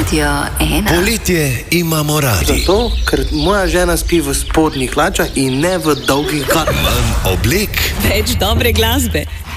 Radio 1. Poletje imamo radi. Zato, ker moja žena spi v spodnjih hlačah in ne v dolgih garah. Manj oblek, Več dobre glasbe.